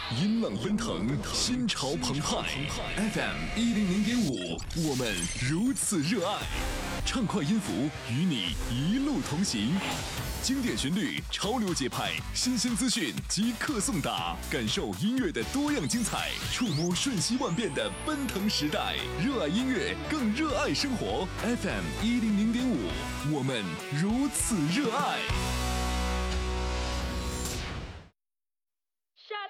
音浪奔腾，心潮澎湃。FM100.5，我们如此热爱。畅快音符与你一路同行，经典旋律，潮流节拍，新鲜资讯即刻送达，感受音乐的多样精彩，触摸瞬息万变的奔腾时代。热爱音乐，更热爱生活。FM100.5，我们如此热爱。